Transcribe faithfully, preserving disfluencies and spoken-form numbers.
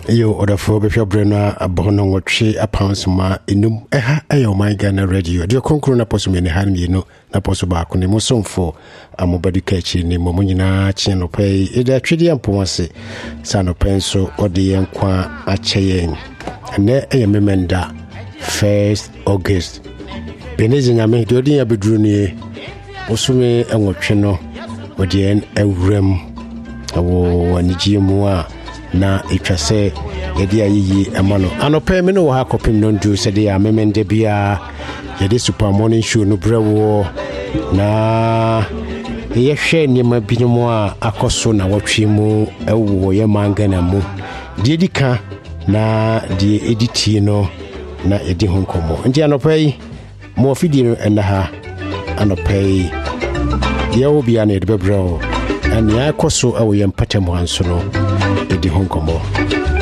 Yo order for be brena abono ngotwe apansoma enum eha eyo my Ghana radio de konkro na poso me ne han mienu na poso ba ko ne musomfo amobadu kachi ni mo nyina chi no pay e da twedi amponse sano penso ode yenkwa acheyen ne eye memenda first August benezi nyame de odi ya bedru ni osume enwotwe no ode en ewrem awo aniji mu a na etwase yedi ayi amano anope me no ha kopim no ndu se de ya memende bia yedi super morning show no brewo na ye hwe ni ma binimo a akoso na wotwe mu ewo ye mangana mu de dika na de editi no na edi honkomo ndi anope mo fidi no enda ha anope ye obi ana de bebrewo ani akoso ewo ye mpatemo anso no edi honkomo